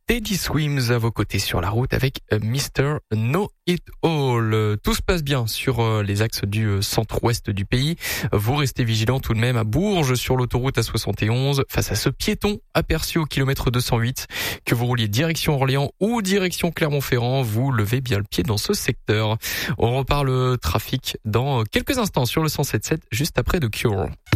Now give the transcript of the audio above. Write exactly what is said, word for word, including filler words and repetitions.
Teddy Swims à vos côtés sur la route avec mister Know It All. Tout se passe bien sur les axes du centre-ouest du pays. Vous restez vigilants tout de même à Bourges sur l'autoroute A soixante et onze face à ce piéton aperçu au kilomètre deux cent huit. Que vous rouliez direction Orléans ou direction Clermont-Ferrand, vous levez bien le pied dans ce secteur. On reparle trafic dans quelques instants sur le cent sept sept juste après The Cure.